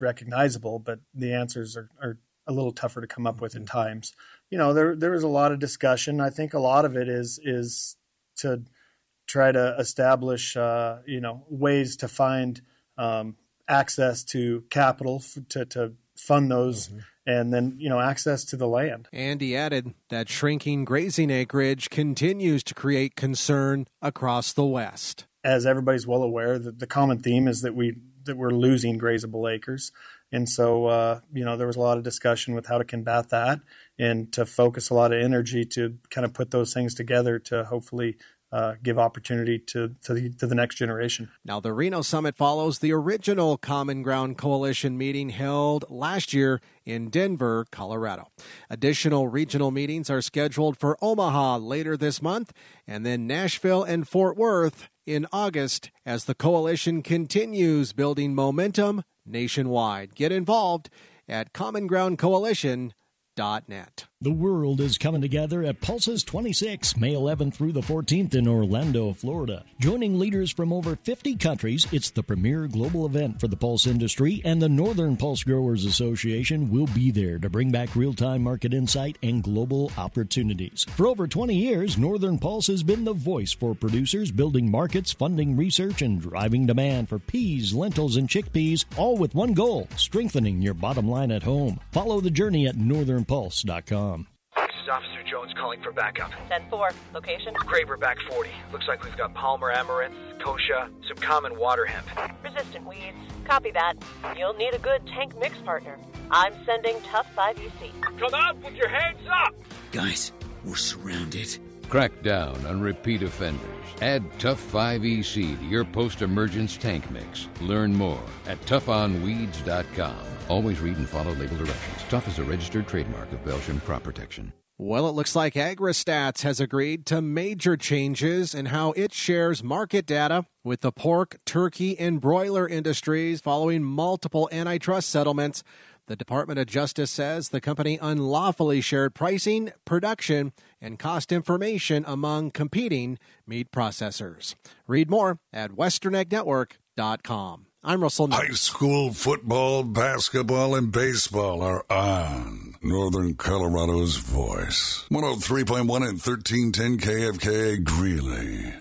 recognizable, but the answers are a little tougher to come up with in times. There was a lot of discussion. I think a lot of it is to try to establish, ways to find access to capital to fund those, and then, access to the land. And he added that shrinking grazing acreage continues to create concern across the West. As everybody's well aware, the common theme is that we're losing grazable acres. And so, there was a lot of discussion with how to combat that and to focus a lot of energy to kind of put those things together to hopefully give opportunity to the next generation. Now, the Reno Summit follows the original Common Ground Coalition meeting held last year in Denver, Colorado. Additional regional meetings are scheduled for Omaha later this month, and then Nashville and Fort Worth in August as the coalition continues building momentum nationwide. Get involved at commongroundcoalition.net. The world is coming together at Pulses 26, May 11th through the 14th in Orlando, Florida. Joining leaders from over 50 countries, it's the premier global event for the pulse industry, and the Northern Pulse Growers Association will be there to bring back real-time market insight and global opportunities. For over 20 years, Northern Pulse has been the voice for producers, building markets, funding research, and driving demand for peas, lentils, and chickpeas, all with one goal, strengthening your bottom line at home. Follow the journey at northernpulse.com. This is Officer Jones calling for backup. 10-4. Location? Graver back 40. Looks like we've got Palmer amaranth, kochia, some common water hemp. Resistant weeds. Copy that. You'll need a good tank mix partner. I'm sending Tough 5 EC. Come out with your hands up! Guys, we're surrounded. Crack down on repeat offenders. Add Tough 5 EC to your post-emergence tank mix. Learn more at toughnweeds.com. Always read and follow label directions. Tough is a registered trademark of Belgian Crop Protection. Well, it looks like AgriStats has agreed to major changes in how it shares market data with the pork, turkey, and broiler industries following multiple antitrust settlements. The Department of Justice says the company unlawfully shared pricing, production, and cost information among competing meat processors. Read more at westerneggnetwork.com. I'm Russell Nutt. High school football, basketball, and baseball are on Northern Colorado's voice. 103.1 and 1310 KFKA Greeley.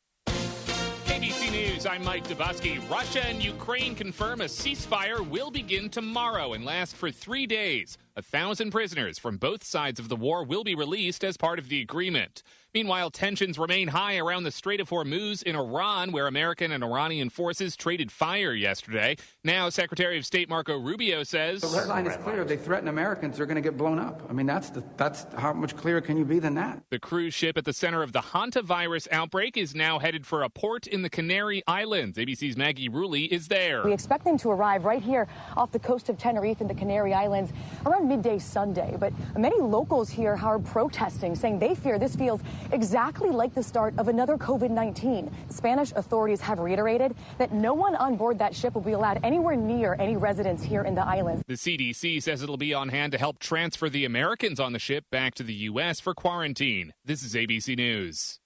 ABC News, I'm Mike Dubusky. Russia and Ukraine confirm a ceasefire will begin tomorrow and last for 3 days. 1,000 prisoners from both sides of the war will be released as part of the agreement. Meanwhile, tensions remain high around the Strait of Hormuz in Iran, where American and Iranian forces traded fire yesterday. Now, Secretary of State Marco Rubio says the red line is clear. If they threaten Americans, they're going to get blown up. I mean, that's how much clearer can you be than that? The cruise ship at the center of the hantavirus outbreak is now headed for a port in the Canary Islands. ABC's Maggie Rulli is there. We expect them to arrive right here off the coast of Tenerife in the Canary Islands around midday Sunday. But many locals here are protesting, saying they fear this feels exactly like the start of another COVID-19. Spanish authorities have reiterated that no one on board that ship will be allowed anywhere near any residents here in the islands. The CDC says it'll be on hand to help transfer the Americans on the ship back to the U.S. for quarantine. This is ABC News.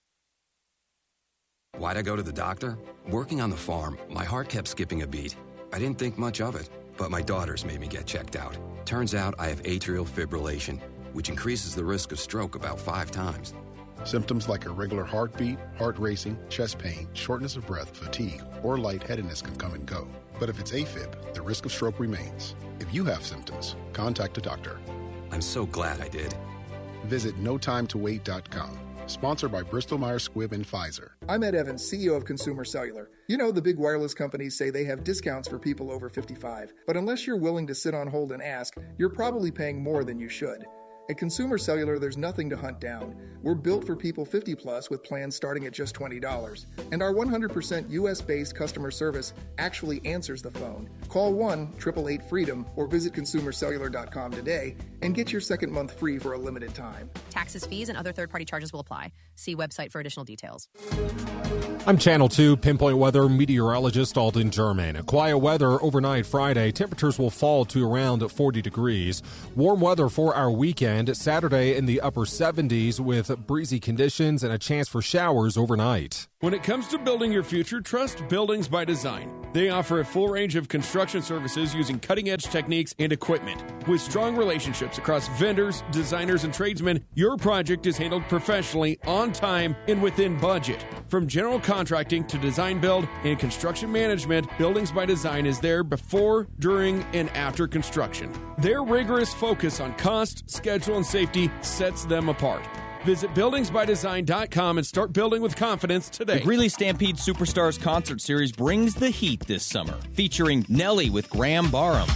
Why'd I go to the doctor? Working on the farm, my heart kept skipping a beat. I didn't think much of it, but my daughters made me get checked out. Turns out I have atrial fibrillation, which increases the risk of stroke about 5 times. Symptoms like irregular heartbeat, heart racing, chest pain, shortness of breath, fatigue, or lightheadedness can come and go. But if it's AFib, the risk of stroke remains. If you have symptoms, contact a doctor. I'm so glad I did. Visit notimetowait.com. Sponsored by Bristol-Myers Squibb and Pfizer. I'm Ed Evans, CEO of Consumer Cellular. You know, the big wireless companies say they have discounts for people over 55. But unless you're willing to sit on hold and ask, you're probably paying more than you should. At Consumer Cellular, there's nothing to hunt down. We're built for people 50 plus with plans starting at just $20. And our 100% US-based customer service actually answers the phone. Call 1-888-FREEDOM or visit consumercellular.com today and get your second month free for a limited time. Taxes, fees, and other third-party charges will apply. See website for additional details. I'm Channel 2 Pinpoint Weather meteorologist Alden German. Quiet weather overnight Friday. Temperatures will fall to around 40 degrees. Warm weather for our weekend. Saturday in the upper 70s with breezy conditions and a chance for showers overnight. When it comes to building your future, trust Buildings by Design. They offer a full range of construction services using cutting-edge techniques and equipment. With strong relationships across vendors, designers, and tradesmen, your project is handled professionally, on time, and within budget. From general contracting to design build and construction management, Buildings by Design is there before, during, and after construction. Their rigorous focus on cost, schedule, and safety sets them apart. Visit buildingsbydesign.com and start building with confidence today. The Greeley Stampede Superstars Concert Series brings the heat this summer, featuring Nelly with Graham Barham,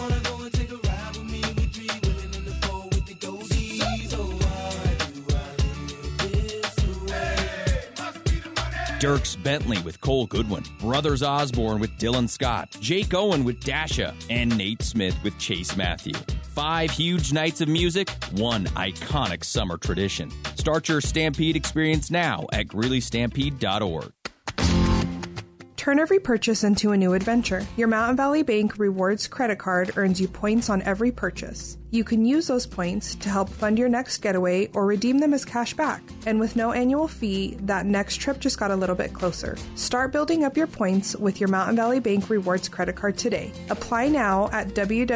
Dierks Bentley with Cole Goodwin, Brothers Osborne with Dylan Scott, Jake Owen with Dasha, and Nate Smith with Chase Matthew. 5 huge nights of music, 1 iconic summer tradition. Start your Stampede experience now at GreeleyStampede.org. Turn every purchase into a new adventure. Your Mountain Valley Bank Rewards credit card earns you points on every purchase. You can use those points to help fund your next getaway or redeem them as cash back. And with no annual fee, that next trip just got a little bit closer. Start building up your points with your Mountain Valley Bank Rewards credit card today. Apply now at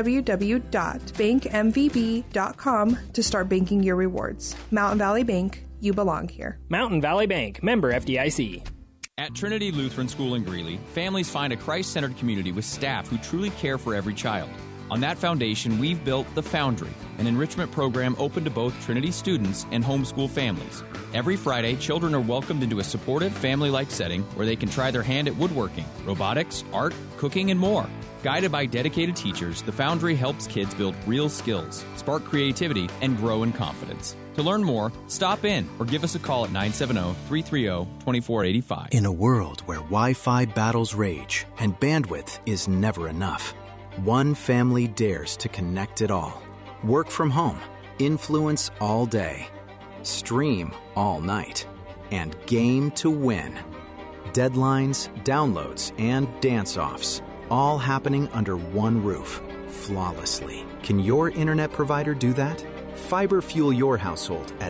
www.bankmvb.com to start banking your rewards. Mountain Valley Bank, you belong here. Mountain Valley Bank, member FDIC. At Trinity Lutheran School in Greeley, families find a Christ-centered community with staff who truly care for every child. On that foundation, we've built The Foundry, an enrichment program open to both Trinity students and homeschool families. Every Friday, children are welcomed into a supportive, family-like setting where they can try their hand at woodworking, robotics, art, cooking, and more. Guided by dedicated teachers, The Foundry helps kids build real skills, spark creativity, and grow in confidence. To learn more, stop in or give us a call at 970-330-2485. In a world where Wi-Fi battles rage and bandwidth is never enough, one family dares to connect it all. Work from home, influence all day, stream all night, and game to win. Deadlines, downloads, and dance-offs, all happening under one roof, flawlessly. Can your internet provider do that? Fiber fuel your household at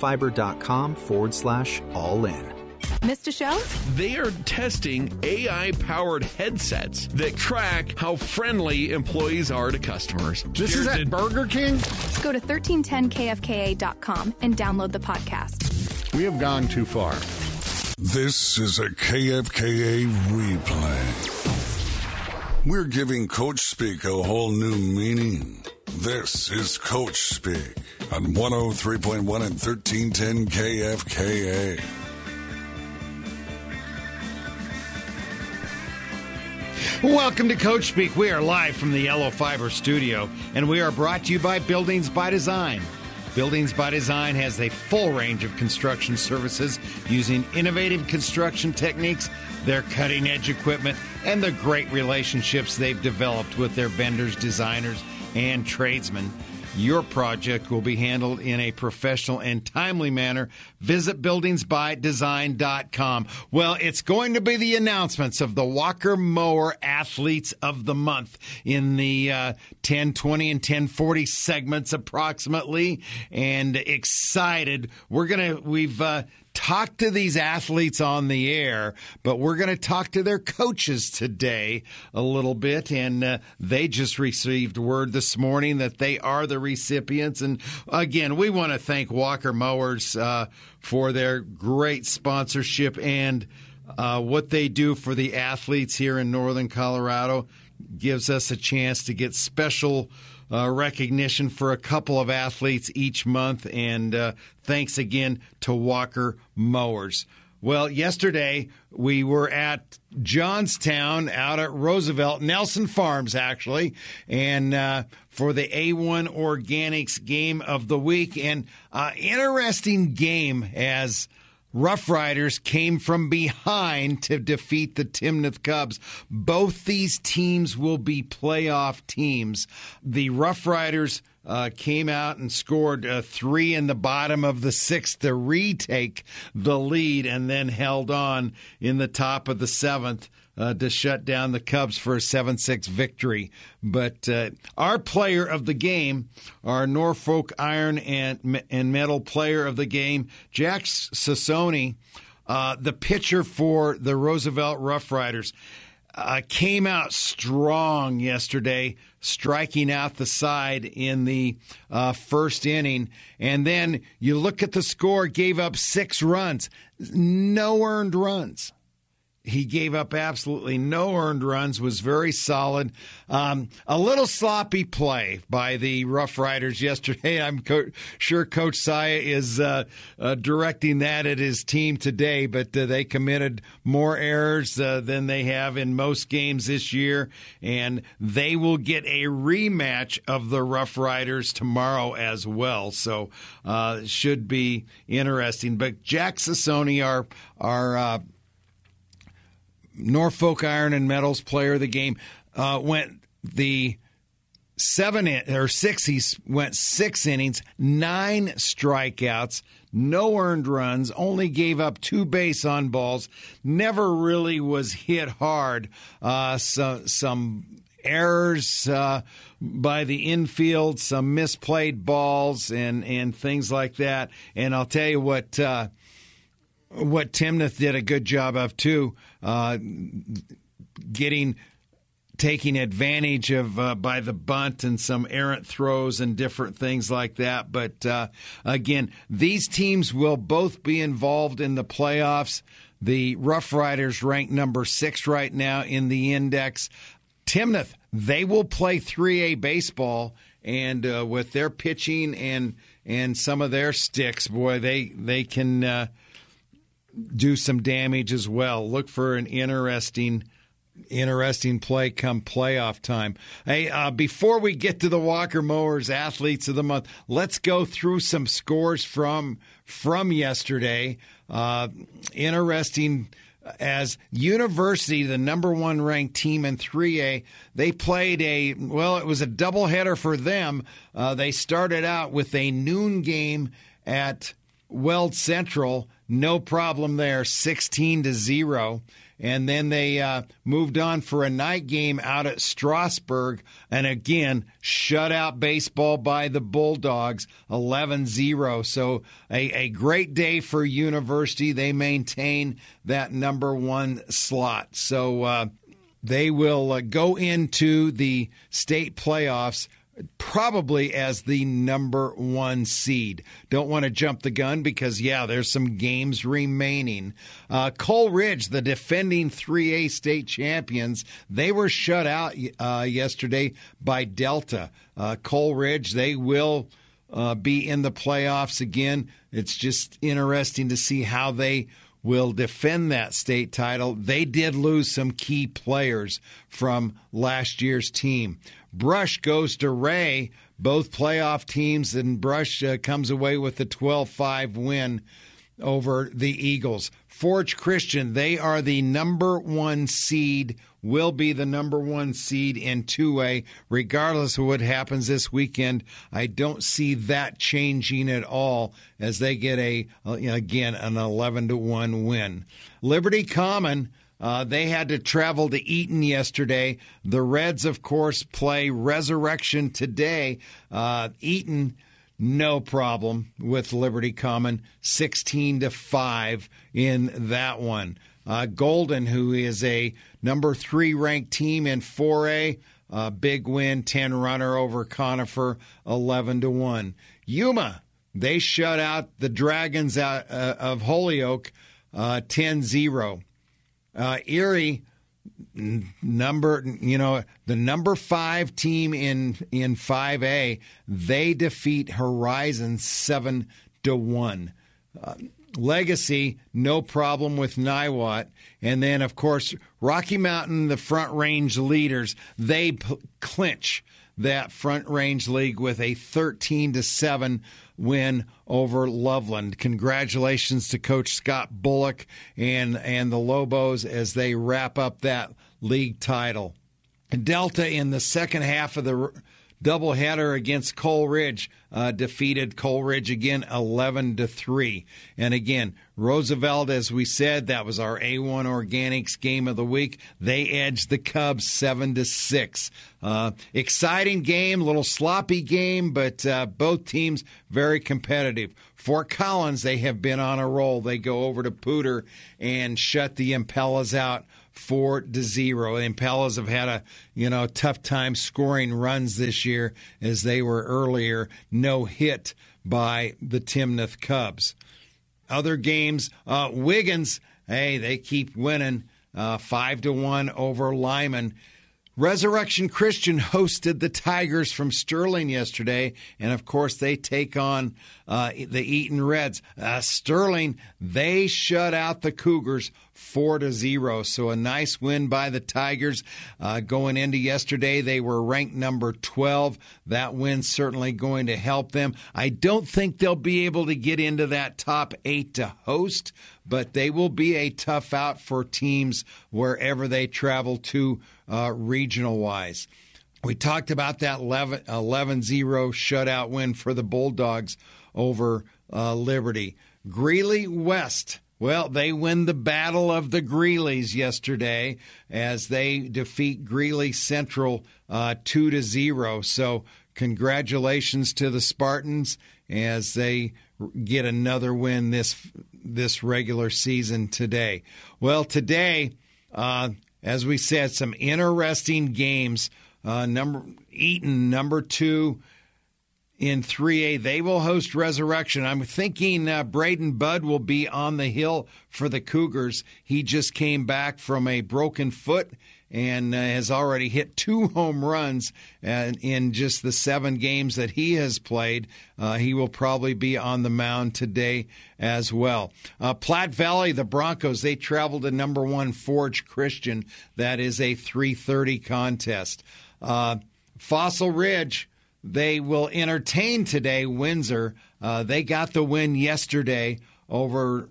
allofiber.com/all-in. Missed a show? They are testing AI-powered headsets that track how friendly employees are to customers. This is at Burger King? Go to 1310kfka.com and download the podcast. We have gone too far. This is a KFKA replay. We're giving Coach Speak a whole new meaning. This is Coach Speak on 103.1 and 1310 KFKA. Welcome to Coach Speak. We are live from the Yellow Fiber studio, and we are brought to you by Buildings by Design. Buildings by Design has a full range of construction services using innovative construction techniques, their cutting-edge equipment, and the great relationships they've developed with their vendors, designers, and tradesmen. Your project will be handled in a professional and timely manner. Visit buildingsbydesign.com. Well, it's going to be the announcements of the Walker Mower Athletes of the Month in the 10:20 and 10:40 segments approximately, and excited. We've talk to these athletes on the air, but we're going to talk to their coaches today a little bit, and they just received word this morning that they are the recipients. And again, we want to thank Walker Mowers for their great sponsorship and what they do for the athletes here in Northern Colorado. Gives us a chance to get special recognition for a couple of athletes each month, and thanks again to Walker Mowers. Well, yesterday we were at Johnstown out at Roosevelt, Nelson Farms actually, and for the A1 Organics Game of the Week. And interesting game as Rough Riders came from behind to defeat the Timnath Cubs. Both these teams will be playoff teams. The Rough Riders came out and scored 3 in the bottom of the 6th to retake the lead, and then held on in the top of the 7th to shut down the Cubs for a 7-6 victory. But our player of the game, our Norfolk Iron and Metal player of the game, Jack Sassoni, the pitcher for the Roosevelt Rough Riders. came out strong yesterday, striking out the side in the first inning. And then you look at the score, gave up 6 runs, no earned runs. He gave up absolutely no earned runs, was very solid. A little sloppy play by the Rough Riders yesterday. I'm sure Coach Saya is directing that at his team today, but they committed more errors than they have in most games this year, and they will get a rematch of the Rough Riders tomorrow as well. So should be interesting. But Jack Sassoni, our Norfolk Iron and Metals player of the game, went the 6. He went 6 innings, 9 strikeouts, no earned runs, only gave up 2 base on balls, never really was hit hard. Some errors by the infield, some misplayed balls, and things like that. And I'll tell you what Timnath did a good job of too, taking advantage of by the bunt and some errant throws and different things like that. But again, these teams will both be involved in the playoffs. The Rough Riders rank number 6 right now in the index. Timnath, they will play 3A baseball, and with their pitching and some of their sticks, boy, they can do some damage as well. Look for an interesting play come playoff time. Hey, before we get to the Walker Mowers Athletes of the Month, let's go through some scores from yesterday. Interesting, as University, the number 1 ranked team in 3A, they played it was a doubleheader for them. They started out with a noon game at Weld Central. No problem there, 16-0. And then they moved on for a night game out at Strasburg. And again, shutout baseball by the Bulldogs, 11-0. So a great day for University. They maintain that number 1 slot. So they will go into the state playoffs probably as the number 1 seed. Don't want to jump the gun because, there's some games remaining. Cole Ridge, the defending 3A state champions, they were shut out yesterday by Delta. Cole Ridge, they will be in the playoffs again. It's just interesting to see how they will defend that state title. They did lose some key players from last year's team. Brush goes to Ray, both playoff teams, and Brush comes away with a 12-5 win over the Eagles. Forge Christian, they are the number 1 seed, will be the number 1 seed in 2A, regardless of what happens this weekend. I don't see that changing at all as they get an 11-1 win. Liberty Common, they had to travel to Eaton yesterday. The Reds, of course, play Resurrection today. Eaton, no problem with Liberty Common, 16-5 in that one. Golden, who is a number 3 ranked team in 4A, big win, 10-runner over Conifer, 11-1. Yuma, they shut out the Dragons out of Holyoke, 10-0. Erie, the number 5 team in 5A, they defeat Horizon 7-1. Legacy, no problem with Niwot. And then, of course, Rocky Mountain, the Front Range leaders, they clinch that Front Range League with a 13-7 win over Loveland. Congratulations to Coach Scott Bullock and the Lobos as they wrap up that league title. Delta, in the second half of the doubleheader against Cole Ridge, defeated Cole Ridge again 11-3. And again, Roosevelt, as we said, that was our A1 Organics game of the week. They edged the Cubs 7-6. Exciting game, little sloppy game, but both teams very competitive. Fort Collins, they have been on a roll. They go over to Pooter and shut the Impellas out 4-0. The Impalas have had a tough time scoring runs this year, as they were earlier no hit by the Timnath Cubs. Other games, Wiggins, hey, they keep winning 5-1 over Lyman. Resurrection Christian hosted the Tigers from Sterling yesterday, and of course they take on the Eaton Reds. Sterling, they shut out the Cougars 4-0, so a nice win by the Tigers. Going into yesterday, they were ranked number 12. That win's certainly going to help them. I don't think they'll be able to get into that top 8 to host, but they will be a tough out for teams wherever they travel to regional-wise. We talked about that 11-0 shutout win for the Bulldogs over Liberty. Greeley West, well, they win the Battle of the Greeleys yesterday as they defeat Greeley Central 2-0. So congratulations to the Spartans as they get another win this regular season today. Well, today, as we said, some interesting games. Eaton, number 2 in 3A. They will host Resurrection. I'm thinking Braden Budd will be on the hill for the Cougars. He just came back from a broken foot and has already hit 2 home runs in just the 7 games that he has played. He will probably be on the mound today as well. Platte Valley, the Broncos, they travel to number 1 Forge Christian. That is a 3:30 contest. Fossil Ridge, they will entertain today Windsor. They got the win yesterday over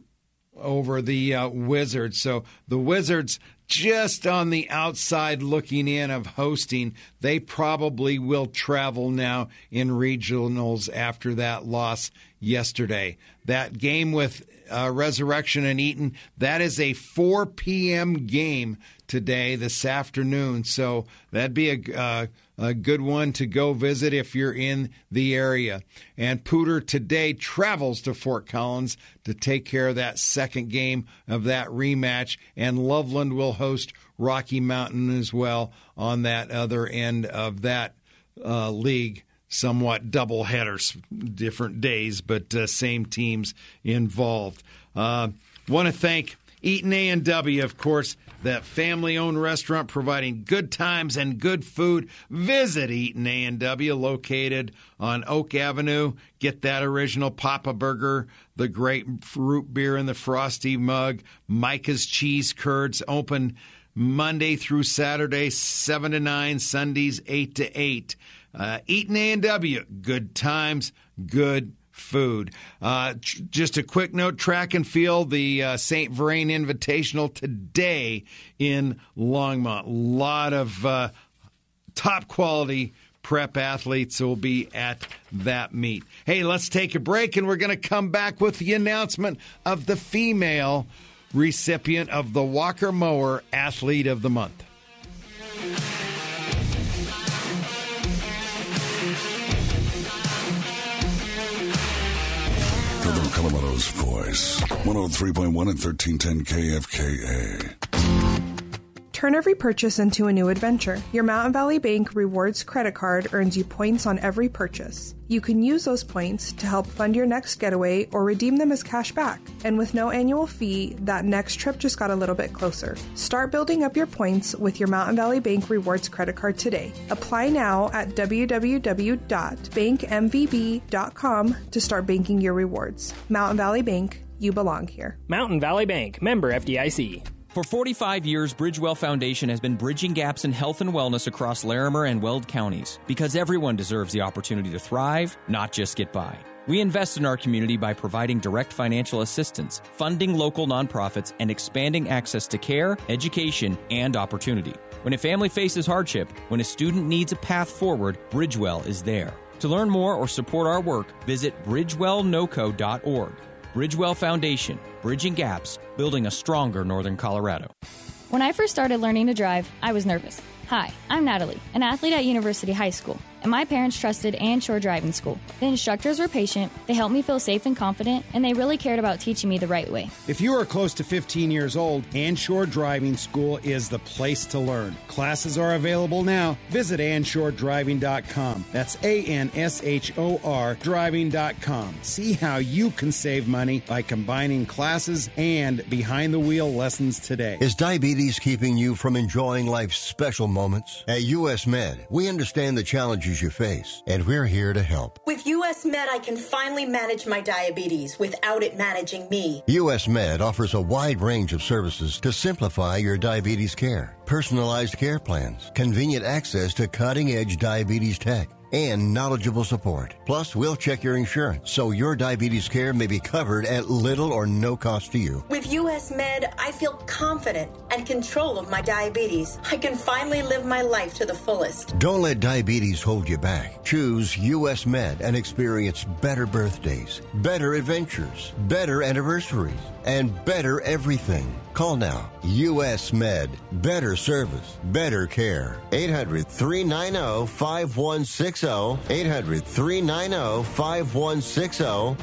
the Wizards. So the Wizards, just on the outside looking in of hosting, they probably will travel now in regionals after that loss yesterday. That game with Resurrection and Eaton, that is a 4 p.m. game today, this afternoon. So that'd be a good one to go visit if you're in the area. And Pooter today travels to Fort Collins to take care of that second game of that rematch. And Loveland will host Rocky Mountain as well on that other end of that league. Somewhat double headers, different days, but same teams involved. Want to thank Eaton A&W, of course, that family-owned restaurant providing good times and good food. Visit Eaton A&W, located on Oak Avenue. Get that original Papa Burger, the great root beer in the frosty mug, Micah's cheese curds, open Monday through Saturday, 7 to 9, Sundays 8 to 8. Eaton A&W, good times, good food. Just a quick note, track and field, the St. Vrain Invitational today in Longmont. A lot of top quality prep athletes will be at that meet. Hey, let's take a break, and we're going to come back with the announcement of the female recipient of the Walker Mower Athlete of the Month. Northern Colorado's voice, 103.1 and 1310 KFKA. Turn every purchase into a new adventure. Your Mountain Valley Bank Rewards credit card earns you points on every purchase. You can use those points to help fund your next getaway or redeem them as cash back. And with no annual fee, that next trip just got a little bit closer. Start building up your points with your Mountain Valley Bank Rewards credit card today. Apply now at www.bankmvb.com to start banking your rewards. Mountain Valley Bank, you belong here. Mountain Valley Bank, member FDIC. For 45 years, Bridgewell Foundation has been bridging gaps in health and wellness across Larimer and Weld counties because everyone deserves the opportunity to thrive, not just get by. We invest in our community by providing direct financial assistance, funding local nonprofits, and expanding access to care, education, and opportunity. When a family faces hardship, when a student needs a path forward, Bridgewell is there. To learn more or support our work, visit bridgewellnoco.org. Bridgewell Foundation, bridging gaps, building a stronger Northern Colorado. When I first started learning to drive, I was nervous. Hi, I'm Natalie, an athlete at University High School. and my parents trusted Ann Shore Driving School. The instructors were patient, they helped me feel safe and confident, and they really cared about teaching me the right way. If you are close to 15 years old, Ann Shore Driving School is the place to learn. Classes are available now. Visit AnnShoreDriving.com. That's ANSHOR driving.com. See how you can save money by combining classes and behind-the-wheel lessons today. Is diabetes keeping you from enjoying life's special moments? At U.S. Med, we understand the challenges you face, and we're here to help. With U.S. Med, I can finally manage my diabetes without it managing me. U.S. Med offers a wide range of services to simplify your diabetes care. Personalized care plans, convenient access to cutting-edge diabetes tech, and knowledgeable support. Plus, we'll check your insurance so your diabetes care may be covered at little or no cost to you. With U.S. Med, I feel confident and control of my diabetes. I can finally live my life to the fullest. Don't let diabetes hold you back. Choose U.S. Med and experience better birthdays, better adventures, better anniversaries, and better everything. Call now. U.S. Med. Better service. Better care. 800-390-5160. 800-390-5160.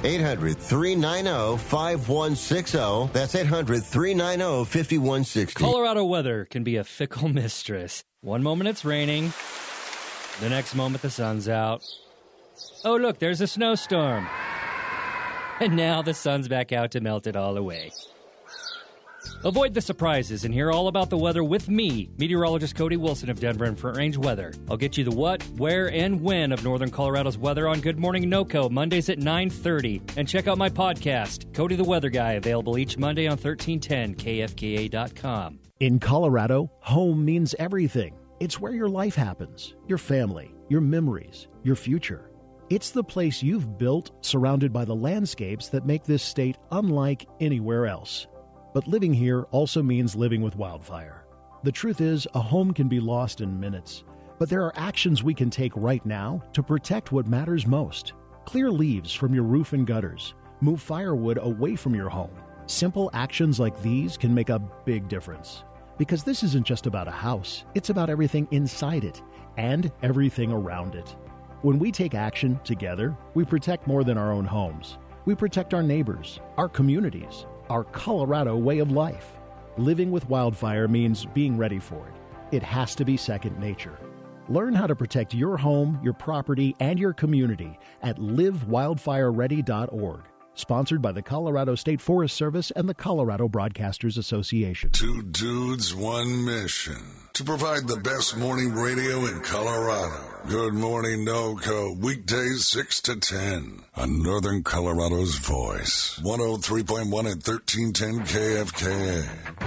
800-390-5160. That's 800-390-5160. Colorado weather can be a fickle mistress. One moment it's raining. The next moment the sun's out. Oh, look, there's a snowstorm. And now the sun's back out to melt it all away. Avoid the surprises and hear all about the weather with me, meteorologist Cody Wilson of Denver and Front Range Weather. I'll get you the what, where, and when of Northern Colorado's weather on Good Morning NoCo, Mondays at 9:30. And check out my podcast, Cody the Weather Guy, available each Monday on 1310kfka.com. In Colorado, home means everything. It's where your life happens, your family, your memories, your future. It's the place you've built, surrounded by the landscapes that make this state unlike anywhere else. But living here also means living with wildfire. The truth is, a home can be lost in minutes, but there are actions we can take right now to protect what matters most. Clear leaves from your roof and gutters. Move firewood away from your home. Simple actions like these can make a big difference. Because this isn't just about a house, it's about everything inside it and everything around it. When we take action together, we protect more than our own homes. We protect our neighbors, our communities, our Colorado way of life. Living with wildfire means being ready for it. It has to be second nature. Learn how to protect your home, your property, and your community at livewildfireready.org. Sponsored by the Colorado State Forest Service and the Colorado Broadcasters Association. Two dudes, one mission. To provide the best morning radio in Colorado. Good Morning NoCo, weekdays 6 to 10 on Northern Colorado's Voice. 103.1 and 1310 KFKA.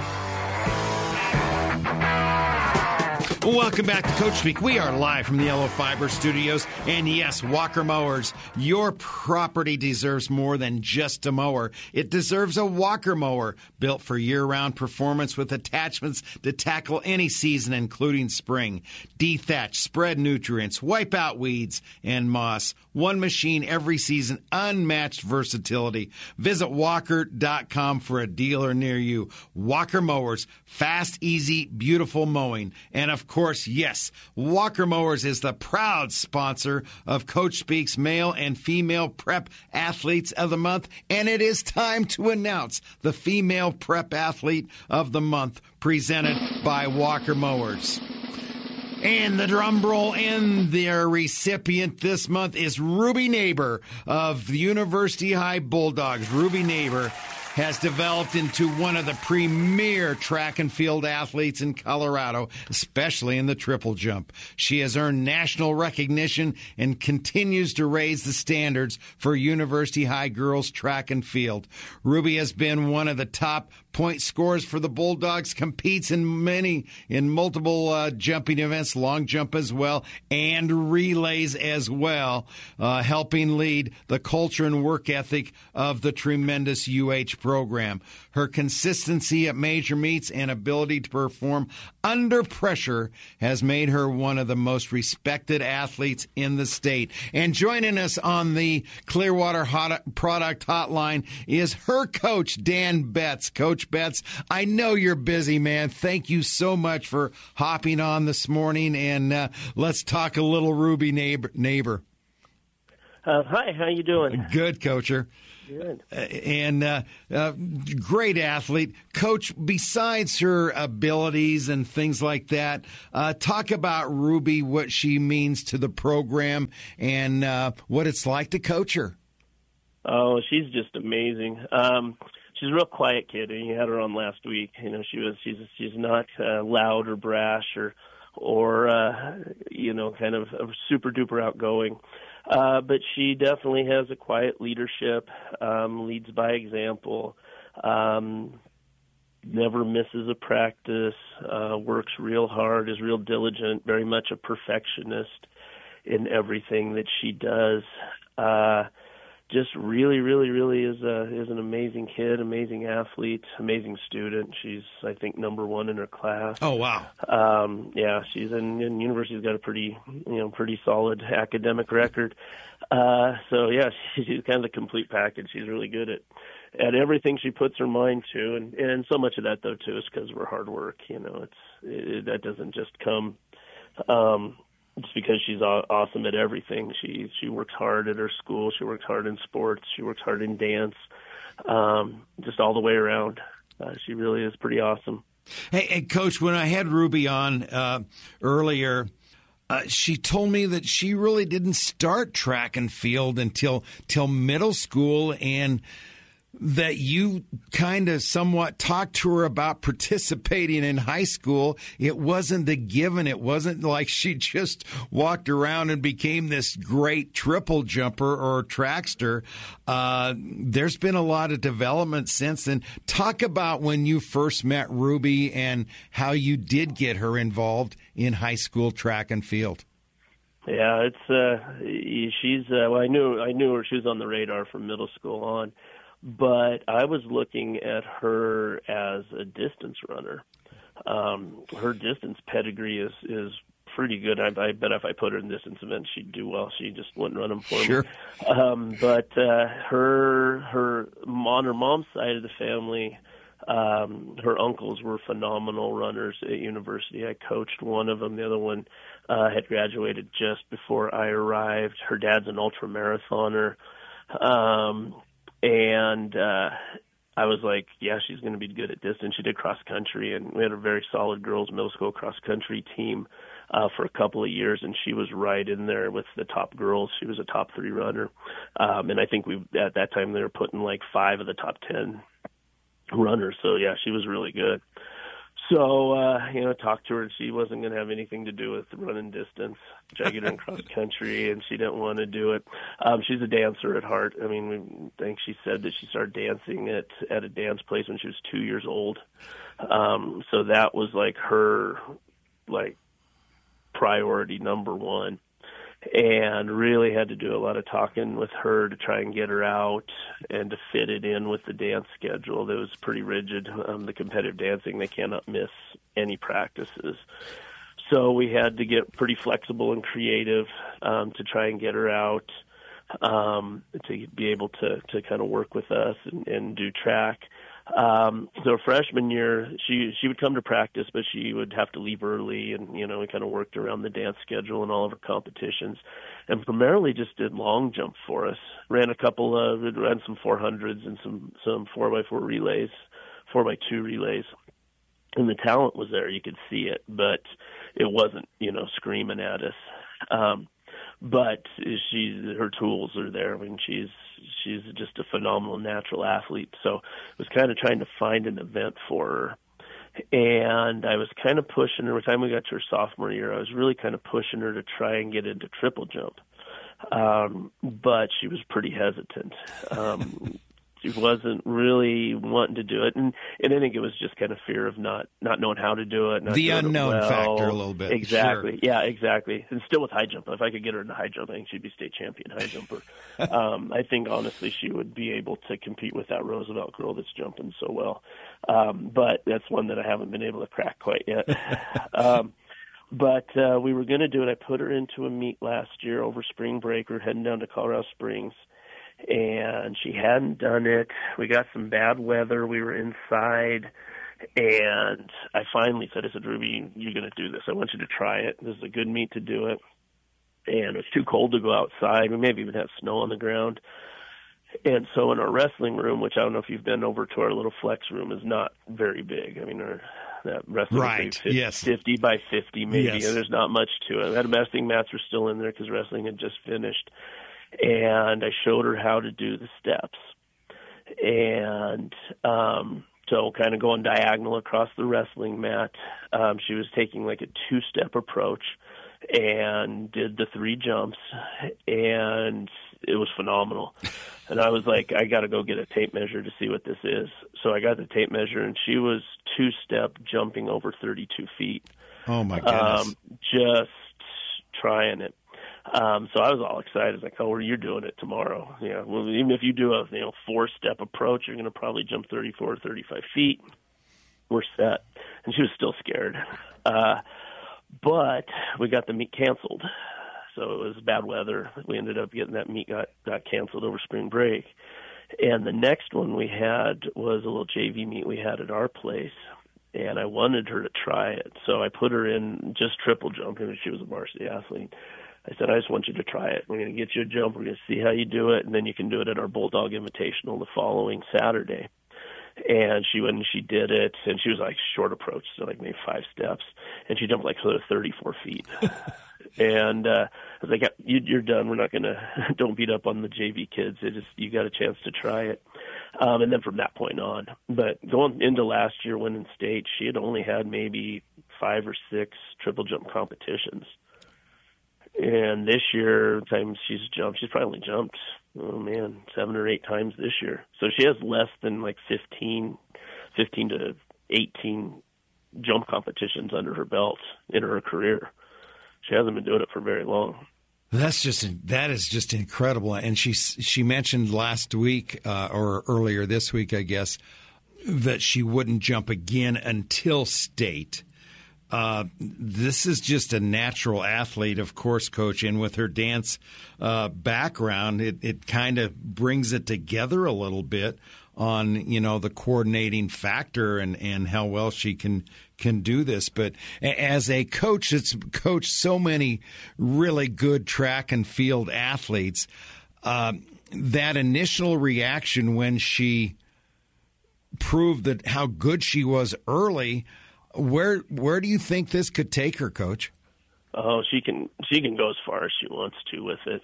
Welcome back to Coach Speak. We are live from the Yellow Fiber Studios. And yes, Walker Mowers, your property deserves more than just a mower. It deserves a Walker mower built for year-round performance with attachments to tackle any season, including spring. Dethatch, spread nutrients, wipe out weeds and moss. One machine every season, unmatched versatility. Visit walker.com for a dealer near you. Walker Mowers, fast, easy, beautiful mowing. And of course, yes, Walker Mowers is the proud sponsor of Coach Speak's Male and Female Prep Athletes of the Month. And it is time to announce the Female Prep Athlete of the Month, presented by Walker Mowers. And the drum roll and their recipient this month is Ruby Neighbor of the University High Bulldogs. Ruby Neighbor has developed into one of the premier track and field athletes in Colorado, especially in the triple jump. She has earned national recognition and continues to raise the standards for University High girls track and field. Ruby has been one of the top point scorers for the Bulldogs, competes in multiple jumping events, long jump as well, and relays as well, helping lead the culture and work ethic of the tremendous UH program. Her consistency at major meets and ability to perform under pressure has made her one of the most respected athletes in the state. And joining us on the Clearwater Product Hotline is her coach, Dan Betts. Coach Betts, I know you're busy, man. Thank you so much for hopping on this morning, and let's talk a little Ruby neighbor. Hi, how you doing? Good, Coacher. Good. And great athlete. Coach, besides her abilities and things like that, talk about Ruby, what she means to the program, and what it's like to coach her. Oh, she's just amazing. She's a real quiet kid, and you had her on last week. You know, she's not loud or brash or you know, kind of super duper outgoing. But she definitely has a quiet leadership, leads by example, never misses a practice, works real hard, is real diligent, very much a perfectionist in everything that she does. Just really, really, really is an amazing kid, amazing athlete, amazing student. She's, I think, number one in her class. Oh, wow. Yeah, she's in university's got a pretty solid academic record. So yeah, she's kind of the complete package. She's really good at everything she puts her mind to, and so much of that though too is because of her hard work. You know, that doesn't just come just because she's awesome at everything. She works hard at her school. She works hard in sports. She works hard in dance. Just all the way around. She really is pretty awesome. Hey, Coach, when I had Ruby on earlier, she told me that she really didn't start track and field until middle school, and that you kind of somewhat talked to her about participating in high school. It wasn't a given. It wasn't like she just walked around and became this great triple jumper or trackster. There's been a lot of development since then. Talk about when you first met Ruby and how you did get her involved in high school track and field. Yeah, she's well, I knew her. She was on the radar from middle school on. But I was looking at her as a distance runner. Her distance pedigree is pretty good. I bet if I put her in distance events, she'd do well. She just wouldn't run them for me. But her on her mom's side of the family, her uncles were phenomenal runners at university. I coached one of them. The other one had graduated just before I arrived. Her dad's an ultramarathoner. And I was like, yeah, she's going to be good at distance. She did cross country, and we had a very solid girls middle school cross country team for a couple of years, and she was right in there with the top girls. She was a top 3 runner. And I think at that time they were putting like 5 of the top 10 runners. So, yeah, she was really good. So, talked to her, and she wasn't going to have anything to do with running distance. I get her in cross country, and she didn't want to do it. She's a dancer at heart. I mean, I think she said that she started dancing at a dance place when she was 2 years old. So that was like her, priority number one. And really had to do a lot of talking with her to try and get her out and to fit it in with the dance schedule. That was pretty rigid. The competitive dancing, they cannot miss any practices. So we had to get pretty flexible and creative to try and get her out to be able to kind of work with us and do track. So freshman year, she would come to practice, but she would have to leave early, and we kind of worked around the dance schedule and all of her competitions, and primarily just did long jump for us. Ran some 400s and some 4x4 relays, 4x2 relays, and the talent was there. You could see it, but it wasn't screaming at us. But her tools are there. I mean, she's just a phenomenal natural athlete. So I was kind of trying to find an event for her. And I was kind of pushing her. By the time we got to her sophomore year, I was really kind of pushing her to try and get into triple jump. But she was pretty hesitant. She wasn't really wanting to do it, and I think it was just kind of fear of not knowing how to do it. The unknown factor a little bit. Exactly. Sure. Yeah, exactly. And still with high jump, if I could get her into high jump, I think she'd be state champion high jumper. I think honestly she would be able to compete with that Roosevelt girl that's jumping so well. But that's one that I haven't been able to crack quite yet. But we were going to do it. I put her into a meet last year over spring break. We're heading down to Colorado Springs, and she hadn't done it. We got some bad weather. We were inside, and I finally said, Ruby, you're going to do this. I want you to try it. This is a good meet to do it. And it was too cold to go outside. We maybe even had snow on the ground. And so in our wrestling room, which I don't know if you've been over to, our little flex room is not very big. I mean, that wrestling right. 50 by 50 maybe. Yes. And there's not much to it. The wrestling mats were still in there because wrestling had just finished. And I showed her how to do the steps. And so kind of going diagonal across the wrestling mat, she was taking like a two-step approach and did the 3 jumps, and it was phenomenal. And I was like, I got to go get a tape measure to see what this is. So I got the tape measure, and she was two-step jumping over 32 feet. Oh, my goodness. Just trying it. So I was all excited. I was like, oh, well, you're doing it tomorrow. Yeah. Well, even if you do a 4-step approach, you're going to probably jump 34 or 35 feet. We're set. And she was still scared. But we got the meet canceled. So it was bad weather. We ended up getting that meet got canceled over spring break. And the next one we had was a little JV meet we had at our place. And I wanted her to try it. So I put her in just triple jumping, and she was a varsity athlete. I said, I just want you to try it. We're going to get you a jump. We're going to see how you do it, and then you can do it at our Bulldog Invitational the following Saturday. And she went and she did it, and she was like short approach, so like maybe 5 steps, and she jumped like 34 feet. And I was like, you're done. We're not going to, don't beat up on the JV kids. You got a chance to try it. And then from that point on. But going into last year, winning state, she had only had maybe 5 or 6 triple jump competitions. And this year, time she's probably only jumped, 7 or 8 times this year. So she has less than like 15 to 18 jump competitions under her belt in her career. She hasn't been doing it for very long. That is just incredible. And she mentioned last week or earlier this week, I guess, that she wouldn't jump again until state. This is just a natural athlete, of course, Coach, and with her dance background, it kind of brings it together a little bit on, the coordinating factor and how well she can do this. But as a coach that's coached so many really good track and field athletes, that initial reaction when she proved that how good she was early, where do you think this could take her, Coach? Oh, she can go as far as she wants to with it.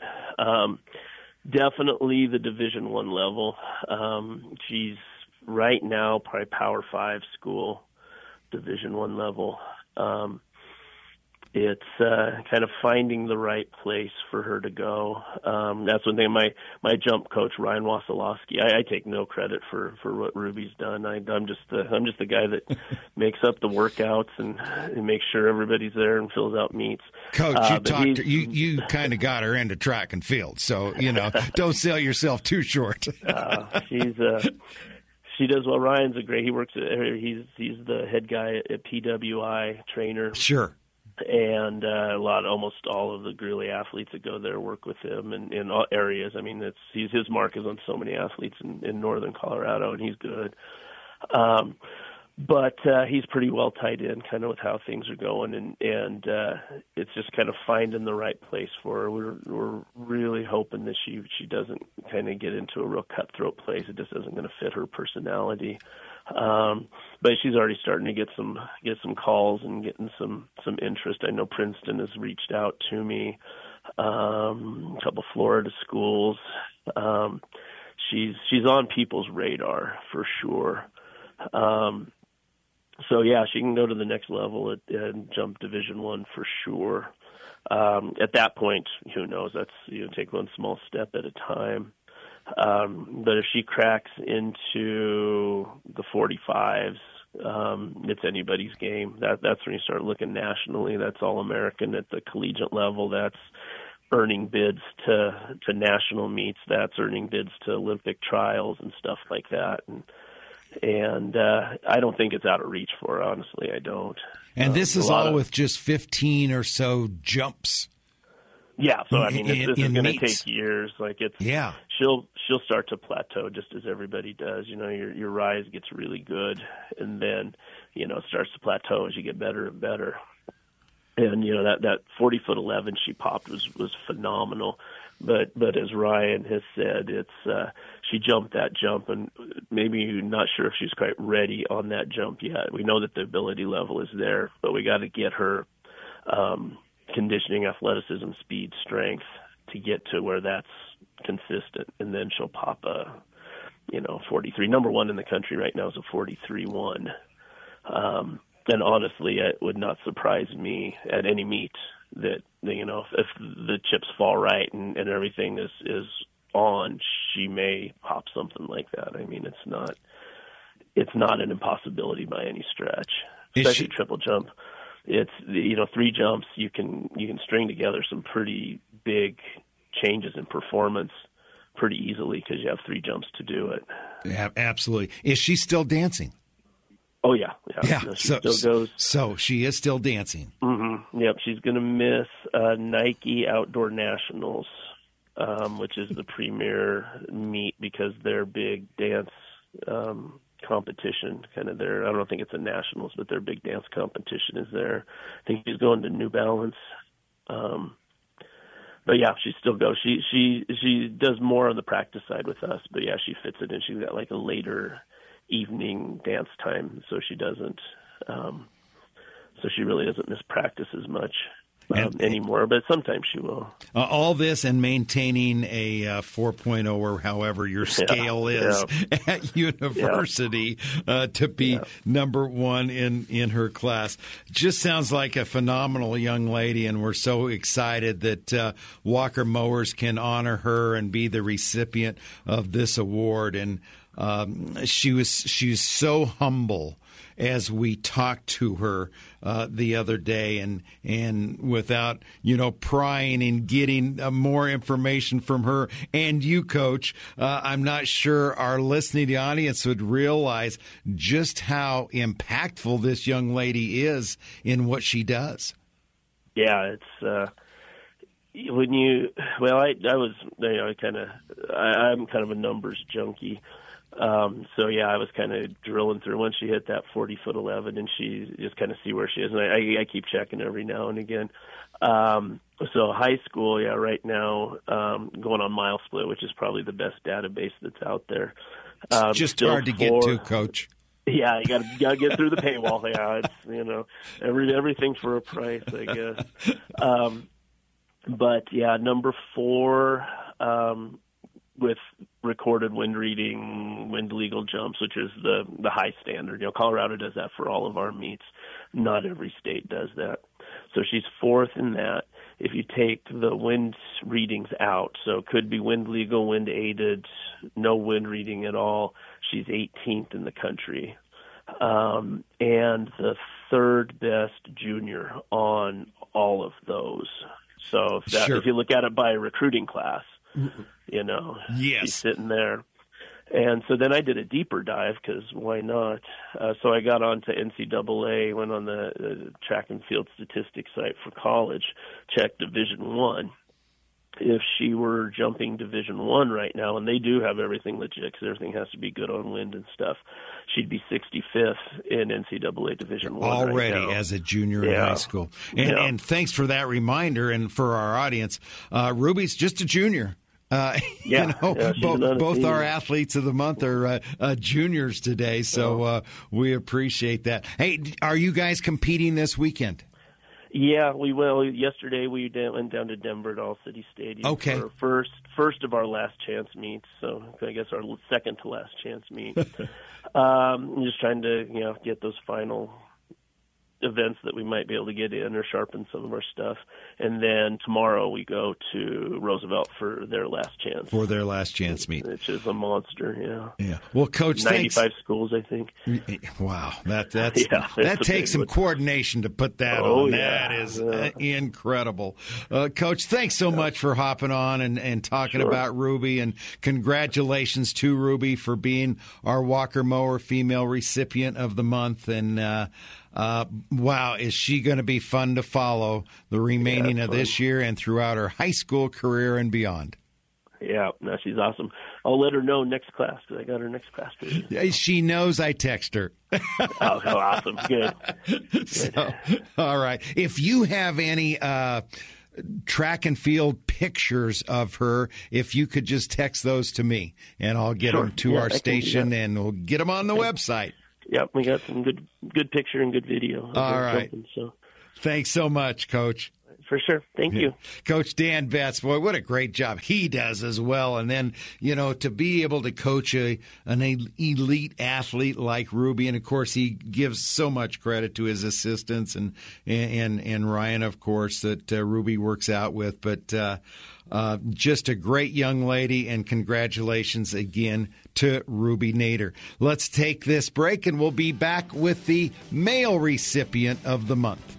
Definitely the Division I level. She's right now probably Power 5 school, Division I level. It's kind of finding the right place for her to go. That's one thing. My jump coach Ryan Wasilowski. I take no credit for what Ruby's done. I'm just the guy that makes up the workouts and makes sure everybody's there and fills out meets. Coach, you kind of got her into track and field, so don't sell yourself too short. She does well. Ryan's he works at, he's the head guy at PWI trainer. Sure. And almost all of the Greeley athletes that go there work with him in all areas. I mean, his mark is on so many athletes in northern Colorado, and he's good. But he's pretty well tied in kind of with how things are going, and it's just kind of finding the right place for her. We're really hoping that she doesn't kind of get into a real cutthroat place. It just isn't going to fit her personality. But she's already starting to get some calls and getting some interest. I know Princeton has reached out to me, a couple Florida schools. She's on people's radar for sure. So yeah, she can go to the next level and jump Division I for sure. At that point, who knows? That's take one small step at a time. But if she cracks into the 45s, it's anybody's game. That's when you start looking nationally. That's All-American at the collegiate level. That's earning bids to national meets. That's earning bids to Olympic trials and stuff like that. And I don't think it's out of reach for her, honestly. I don't. And this is all with just 15 or so jumps. Yeah, so I mean, this is going to meets. take years. Like Yeah. she'll start to plateau just as everybody does. You know, your rise gets really good, and then it starts to plateau as you get better and better. And that 40'11" she popped was phenomenal. But as Ryan has said, it's she jumped that jump, and maybe you're not sure if she's quite ready on that jump yet. We know that the ability level is there, but we got to get her conditioning, athleticism, speed, strength to get to where that's consistent, and then she'll pop a 43. Number one in the country right now is a 43.1. And honestly, it would not surprise me at any meet that if the chips fall right and everything is on, she may pop something like that. I mean, it's not an impossibility by any stretch. Especially triple jump. It's 3 jumps, you can string together some pretty big changes in performance pretty easily because you have 3 jumps to do it. Yeah, absolutely. Is she still dancing? Oh yeah. No, she still goes. So she is still dancing. Mm-hmm. Yep, she's going to miss Nike Outdoor Nationals, which is the premier meet because their big dance competition, kind of I don't think it's a nationals, but their big dance competition is there. I think she's going to New Balance. But yeah, she still goes. She does more on the practice side with us, but yeah, she fits it in. She's got like a later evening dance time, so she doesn't so she really doesn't miss practice as much anymore, but sometimes she will. All this and maintaining a 4.0 or however your scale is at university to be number one in her class. Just sounds like a phenomenal young lady, and we're so excited that Walker Mowers can honor her and be the recipient of this award. And she's so humble as we talked to her the other day, and without prying and getting more information from her and you, Coach, I'm not sure our listening audience would realize just how impactful this young lady is in what she does. Yeah, it's when you I'm kind of a numbers junkie. So yeah, I was kind of drilling through once she hit that 40'11", and she just kind of see where she is. And I keep checking every now and again. So high school, right now, going on Mile Split, which is probably the best database that's out there. It's just hard to get to, Coach. Yeah, you gotta get through the paywall. Yeah, it's everything for a price, I guess. But yeah, number 4. With recorded wind reading, wind legal jumps, which is the high standard. Colorado does that for all of our meets. Not every state does that. So she's 4th in that. If you take the wind readings out, so it could be wind legal, wind aided, no wind reading at all, she's 18th in the country. And the 3rd best junior on all of those. So if you look at it by recruiting class, yes, she's sitting there. And so then I did a deeper dive because why not? So I got on to NCAA, went on the track and field statistics site for college, checked Division I. If she were jumping Division I right now, and they do have everything legit because everything has to be good on wind and stuff, she'd be 65th in NCAA Division I already right now. As a junior in high school. And thanks for that reminder, and for our audience, Ruby's just a junior. Both our athletes of the month are juniors today, so we appreciate that. Hey, are you guys competing this weekend? Yeah, we will. Yesterday we went down to Denver at All City Stadium for our first of our last chance meets. So I guess our second to last chance meet. I'm just trying to get those final events that we might be able to get in or sharpen some of our stuff. And then tomorrow we go to Roosevelt for their last chance. Meet. Which is a monster, yeah. Yeah. Well, Coach, 95 schools, I think. Wow. That takes some coordination to put that on. Yeah. That is incredible. Coach, thanks so much for hopping on and talking about Ruby, and congratulations to Ruby for being our Walker Mower Female Recipient of the Month. And wow, is she going to be fun to follow the remaining of this year and throughout her high school career and beyond. Yeah, no, she's awesome. I'll let her know next class because I got her next class period. She knows I text her. Oh, awesome. Good. So, all right. If you have any track and field pictures of her, if you could just text those to me, and I'll get them to our station, and we'll get them on the website. Yep, we got some good picture and good video. All right. So. Thanks so much, Coach. For sure. Thank you. Coach Dan Betts, boy, what a great job he does as well. And then, to be able to coach an elite athlete like Ruby, and of course he gives so much credit to his assistants and Ryan, of course, that Ruby works out with. But just a great young lady, and congratulations again to Ruby Nader. Let's take this break, and we'll be back with the male recipient of the month.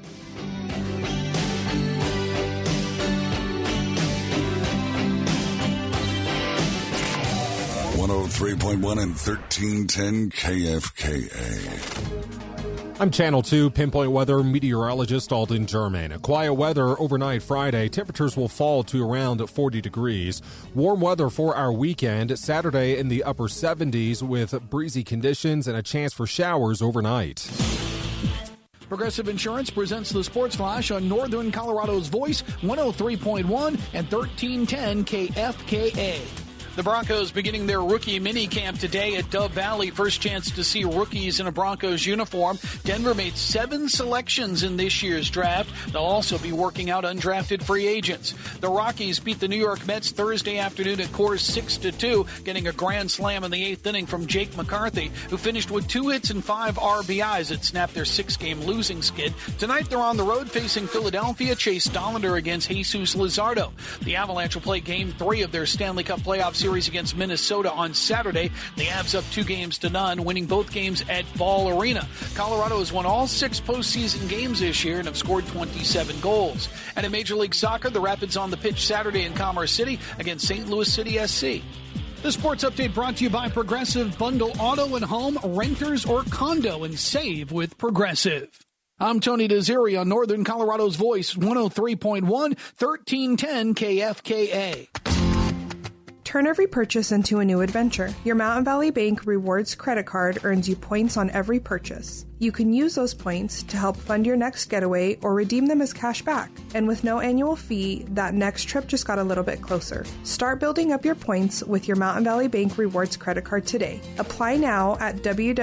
.103.1 and 1310 KFKA. I'm Channel 2 Pinpoint Weather meteorologist Alden German. Quiet weather overnight Friday. Temperatures will fall to around 40 degrees. Warm weather for our weekend. Saturday in the upper 70s with breezy conditions and a chance for showers overnight. Progressive Insurance presents the Sports Flash on Northern Colorado's Voice, 103.1 and 1310 KFKA. The Broncos beginning their rookie mini camp today at Dove Valley. First chance to see rookies in a Broncos uniform. Denver made 7 selections in this year's draft. They'll also be working out undrafted free agents. The Rockies beat the New York Mets Thursday afternoon at Coors 6-2, getting a grand slam in the 8th inning from Jake McCarthy, who finished with 2 hits and 5 RBIs that snapped their 6-game losing skid. Tonight they're on the road facing Philadelphia. Chase Dollander against Jesus Luzardo. The Avalanche will play Game 3 of their Stanley Cup playoff series against Minnesota on Saturday. The Avs up 2-0, winning both games at Ball Arena. Colorado has won all 6 postseason games this year and have scored 27 goals. And in Major League Soccer, the Rapids on the pitch Saturday in Commerce City against St. Louis City SC. The Sports Update brought to you by Progressive. Bundle auto and home, renters or condo, and save with Progressive. I'm Tony Desiri on Northern Colorado's Voice, 103.1, 1310 KFKA. Turn every purchase into a new adventure. Your Mountain Valley Bank Rewards credit card earns you points on every purchase. You can use those points to help fund your next getaway or redeem them as cash back. And with no annual fee, that next trip just got a little bit closer. Start building up your points with your Mountain Valley Bank Rewards credit card today. Apply now at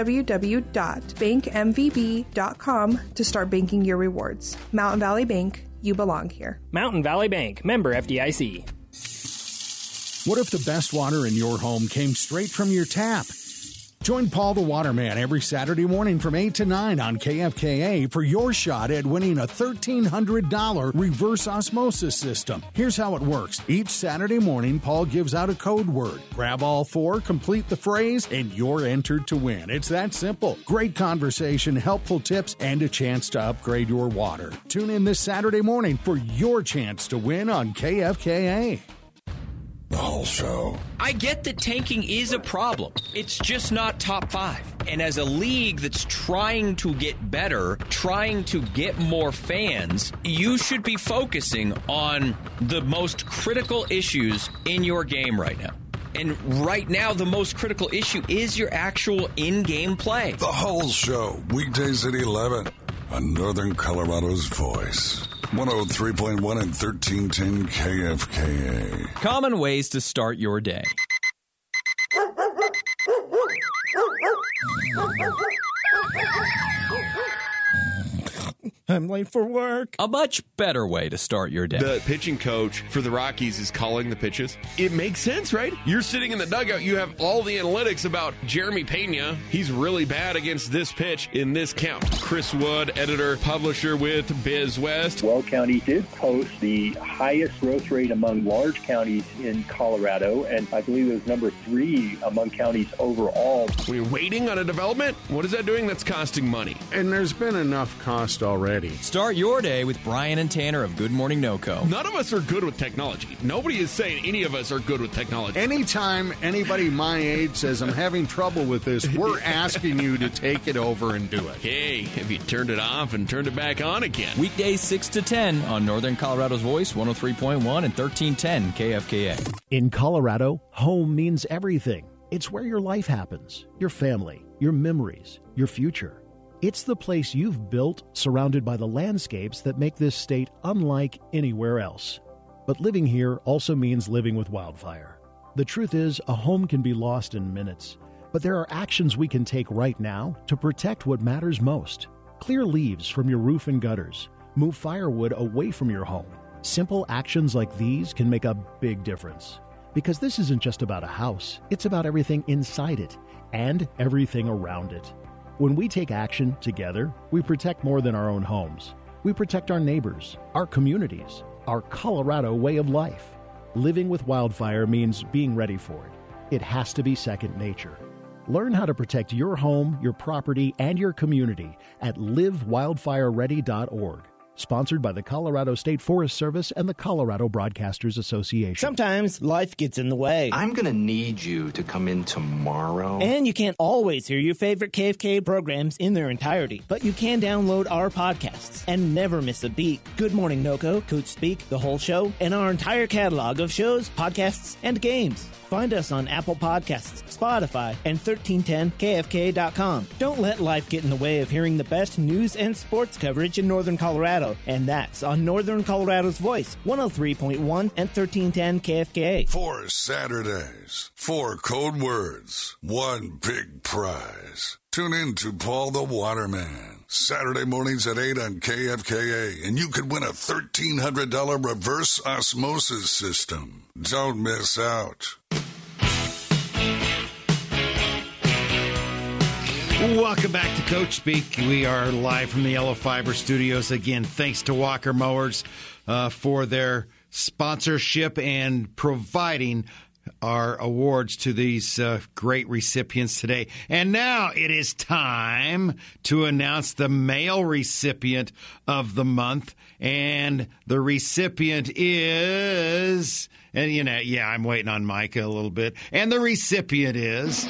www.bankmvb.com to start banking your rewards. Mountain Valley Bank, you belong here. Mountain Valley Bank, member FDIC. What if the best water in your home came straight from your tap? Join Paul the Waterman every Saturday morning from 8 to 9 on KFKA for your shot at winning a $1,300 reverse osmosis system. Here's how it works. Each Saturday morning, Paul gives out a code word. Grab all 4, complete the phrase, and you're entered to win. It's that simple. Great conversation, helpful tips, and a chance to upgrade your water. Tune in this Saturday morning for your chance to win on KFKA. The whole show. I get that tanking is a problem. It's just not top 5. And as a league that's trying to get better, trying to get more fans, you should be focusing on the most critical issues in your game right now. And right now, the most critical issue is your actual in-game play. The whole show, weekdays at 11 on Northern Colorado's Voice. 103.1 and 1310 KFKA. Common ways to start your day. I'm late for work. A much better way to start your day. The pitching coach for the Rockies is calling the pitches. It makes sense, right? You're sitting in the dugout. You have all the analytics about Jeremy Pena. He's really bad against this pitch in this count. Chris Wood, editor, publisher with BizWest. Weld County did post the highest growth rate among large counties in Colorado, and I believe it was number 3 among counties overall. When you're waiting on a development, what is that doing? That's costing money. And there's been enough cost already. Start your day with Brian and Tanner of Good Morning NoCo. None of us are good with technology. Nobody is saying any of us are good with technology. Anytime anybody my age says I'm having trouble with this, we're asking you to take it over and do it. Hey, have you turned it off and turned it back on again? Weekdays 6 to 10 on Northern Colorado's Voice, 103.1 and 1310 KFKA. In Colorado, home means everything. It's where your life happens, your family, your memories, your future. It's the place you've built, surrounded by the landscapes that make this state unlike anywhere else. But living here also means living with wildfire. The truth is, a home can be lost in minutes, but there are actions we can take right now to protect what matters most. Clear leaves from your roof and gutters. Move firewood away from your home. Simple actions like these can make a big difference. Because this isn't just about a house, it's about everything inside it and everything around it. When we take action together, we protect more than our own homes. We protect our neighbors, our communities, our Colorado way of life. Living with wildfire means being ready for it. It has to be second nature. Learn how to protect your home, your property, and your community at livewildfireready.org. Sponsored by the Colorado State Forest Service and the Colorado Broadcasters Association. Sometimes life gets in the way. I'm going to need you to come in tomorrow. And you can't always hear your favorite KFKA programs in their entirety, but you can download our podcasts and never miss a beat. Good Morning NoCo, Coach Speak, the whole show, and our entire catalog of shows, podcasts, and games. Find us on Apple Podcasts, Spotify, and 1310kfka.com. Don't let life get in the way of hearing the best news and sports coverage in Northern Colorado. And that's on Northern Colorado's Voice, 103.1 and 1310 KFKA. 4 Saturdays, 4 code words, 1 big prize. Tune in to Paul the Waterman, Saturday mornings at 8 on KFKA, and you could win a $1,300 reverse osmosis system. Don't miss out. Welcome back to Coach Speak. We are live from the Yellow Fiber Studios. Again, thanks to Walker Mowers for their sponsorship and providing our awards to these great recipients today. And now it is time to announce the male recipient of the month. And the recipient is, and you know, yeah, I'm waiting on Micah a little bit. And the recipient is...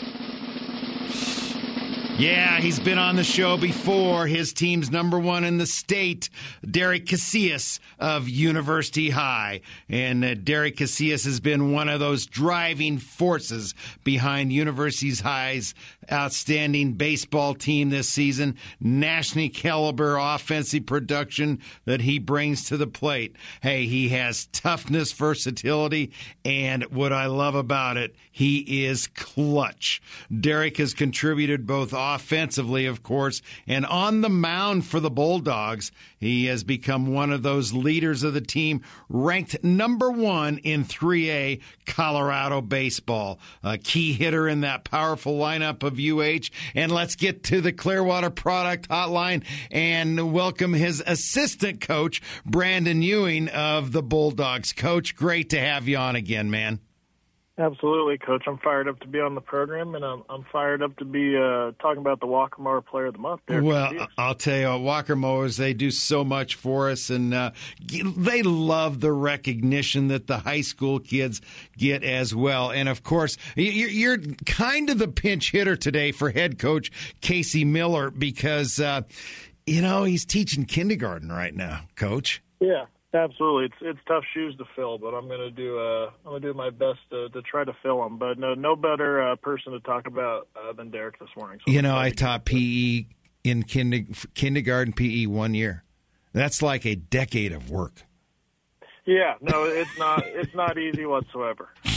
Yeah, he's been on the show before. His team's number 1 in the state, Derek Casillas of University High. And Derek Casillas has been one of those driving forces behind University High's outstanding baseball team this season. National caliber offensive production that he brings to the plate. Hey, he has toughness, versatility, and what I love about it, he is clutch. Derek has contributed both offensively, of course, and on the mound for the Bulldogs. He has become one of those leaders of the team, ranked number 1 in 3A Colorado baseball. A key hitter in that powerful lineup of UH. And let's get to the Clearwater Product Hotline and welcome his assistant coach, Brandon Ewing of the Bulldogs. Coach, great to have you on again, man. Absolutely, Coach. I'm fired up to be on the program, and I'm fired up to be talking about the Walker Mower Player of the Month. Well, I'll tell you, Walker Mowers, they do so much for us, and they love the recognition that the high school kids get as well. And, of course, you're kind of the pinch hitter today for head coach Casey Miller because, he's teaching kindergarten right now, Coach. Yeah. Absolutely, it's tough shoes to fill, but I'm gonna do my best to try to fill them. But no better person to talk about than Derek this morning. So I taught PE in kindergarten PE 1 year. That's like a decade of work. Yeah, no, it's not easy whatsoever.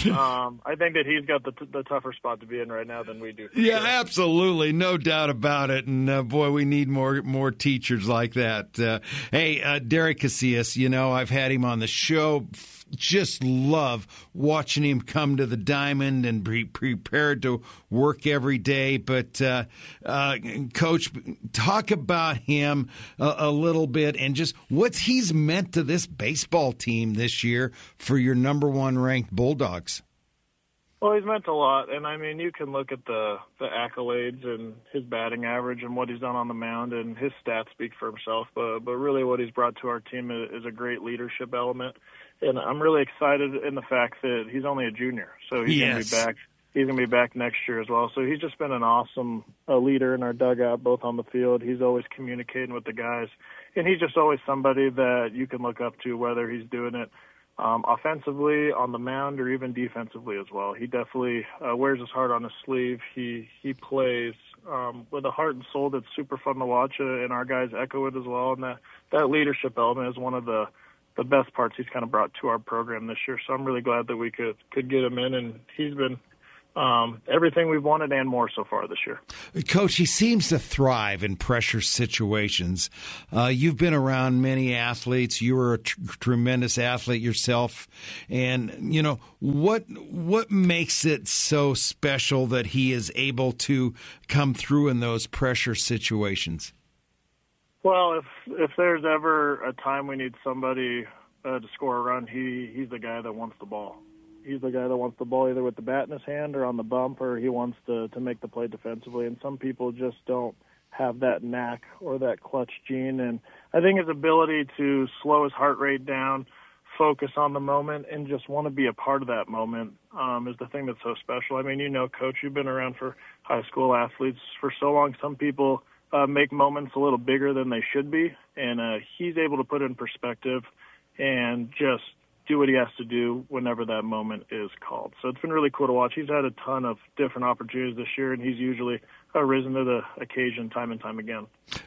I think that he's got the tougher spot to be in right now than we do. Yeah, sure. Absolutely. No doubt about it. And, boy, we need more teachers like that. Hey, Derek Casillas, I've had him on the show. Just love watching him come to the diamond and be prepared to work every day. But, Coach, talk about him a little bit and just what he's meant to this baseball team this year for your number one ranked Bulldogs. Well, he's meant a lot. And, I mean, you can look at the accolades and his batting average and what he's done on the mound, and his stats speak for himself. But really what he's brought to our team is a great leadership element. And I'm really excited in the fact that he's only a junior, so he's going to be back. He's going to be back next year as well. So he's just been an awesome leader in our dugout, both on the field. He's always communicating with the guys, and he's just always somebody that you can look up to, whether he's doing it offensively, on the mound, or even defensively as well. He definitely wears his heart on his sleeve. He plays with a heart and soul that's super fun to watch, and our guys echo it as well. And that leadership element is one of the best parts he's kind of brought to our program this year. So I'm really glad that we could get him in, and he's been everything we've wanted and more so far this year. Coach, he seems to thrive in pressure situations. You've been around many athletes. You were a tremendous athlete yourself. And, what makes it so special that he is able to come through in those pressure situations? Well, if there's ever a time we need somebody to score a run, he's the guy that wants the ball. He's the guy that wants the ball either with the bat in his hand or on the bump, or he wants to make the play defensively. And some people just don't have that knack or that clutch gene. And I think his ability to slow his heart rate down, focus on the moment, and just want to be a part of that moment is the thing that's so special. I mean, Coach, you've been around for high school athletes for so long. Some people make moments a little bigger than they should be, and he's able to put it in perspective and just do what he has to do whenever that moment is called. So it's been really cool to watch. He's had a ton of different opportunities this year, and he's usually risen to the occasion time and time again.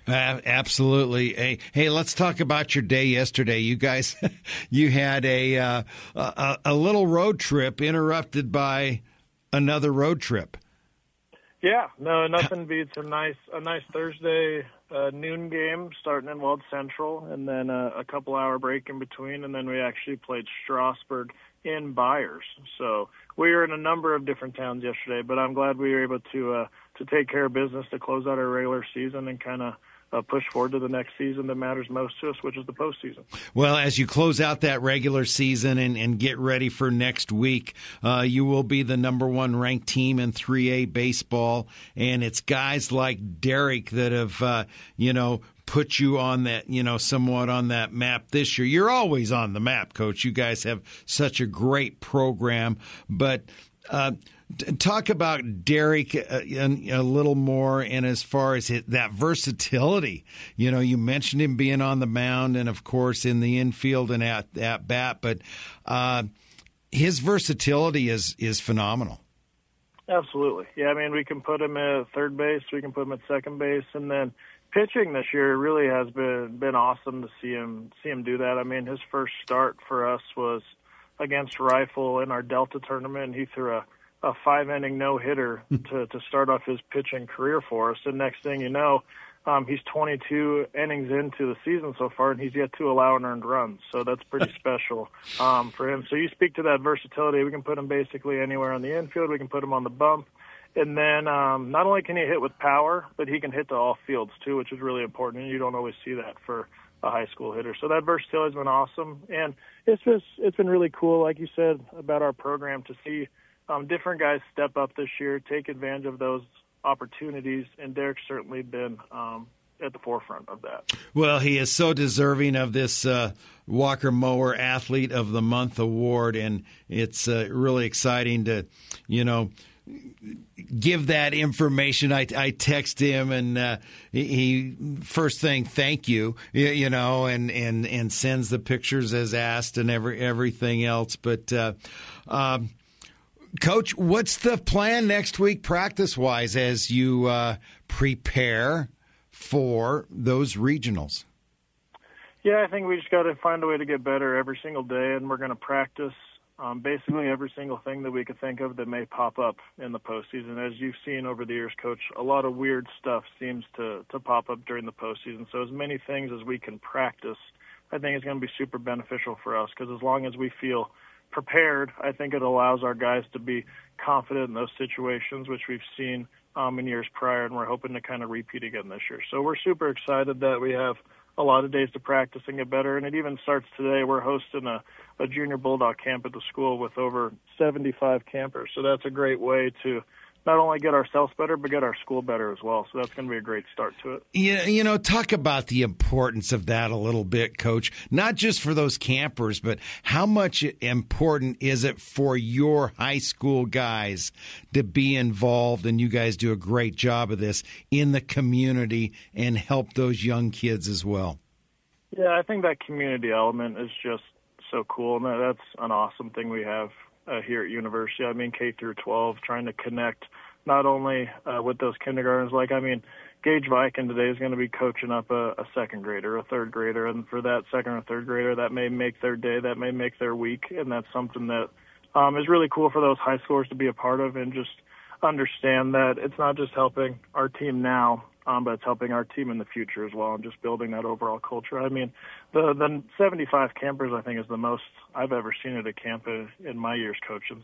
Absolutely. Hey, let's talk about your day yesterday. You guys, you had a little road trip interrupted by another road trip. Yeah, no, nothing beats a nice Thursday noon game starting in Weld Central, and then a couple-hour break in between, and then we actually played Strasburg in Byers. So we were in a number of different towns yesterday, but I'm glad we were able to take care of business to close out our regular season and kind of push forward to the next season that matters most to us, which is the postseason. Well, as you close out that regular season and get ready for next week, you will be the number one ranked team in 3A baseball, and it's guys like Derek that have, put you on that, somewhat on that map this year. You're always on the map, Coach. You guys have such a great program, but talk about Derek a little more, and as far as that versatility. You mentioned him being on the mound and, of course, in the infield and at bat, but his versatility is phenomenal. Absolutely. Yeah, I mean, we can put him at third base, we can put him at second base, and then pitching this year really has been awesome to see him do that. I mean, his first start for us was against Rifle in our Delta tournament, and he threw a 5-inning no-hitter to start off his pitching career for us. And next thing you know, he's 22 innings into the season so far, and he's yet to allow an earned run. So that's pretty special for him. So you speak to that versatility. We can put him basically anywhere on the infield. We can put him on the bump. And then not only can he hit with power, but he can hit to all fields too, which is really important. And you don't always see that for a high school hitter. So that versatility has been awesome. And it's been really cool, like you said, about our program to see different guys step up this year, take advantage of those opportunities, and Derek's certainly been at the forefront of that. Well, he is so deserving of this Walker Mower Athlete of the Month award, and it's really exciting to, give that information. I text him, and he first thing, thank you, and sends the pictures as asked and everything else. But Coach, what's the plan next week practice-wise as you prepare for those regionals? Yeah, I think we just got to find a way to get better every single day, and we're going to practice basically every single thing that we could think of that may pop up in the postseason. As you've seen over the years, Coach, a lot of weird stuff seems to pop up during the postseason. So as many things as we can practice, I think is going to be super beneficial for us, because as long as we feel prepared, I think it allows our guys to be confident in those situations, which we've seen in years prior, and we're hoping to kind of repeat again this year. So we're super excited that we have a lot of days to practice and get better, and it even starts today. We're hosting a junior bulldog camp at the school with over 75 campers, so that's a great way to not only get ourselves better, but get our school better as well. So that's going to be a great start to it. Yeah, talk about the importance of that a little bit, Coach. Not just for those campers, but how much important is it for your high school guys to be involved, and you guys do a great job of this, in the community and help those young kids as well? Yeah, I think that community element is just so cool, and that's an awesome thing we have here at University. I mean, K through 12, trying to connect not only with those kindergartners. Gage Viken today is going to be coaching up a second grader, a third grader, and for that second or third grader, that may make their day, that may make their week, and that's something that is really cool for those high schoolers to be a part of, and just understand that it's not just helping our team now, but it's helping our team in the future as well, and just building that overall culture. I mean, the 75 campers, I think, is the most I've ever seen at a camp in my years coaching.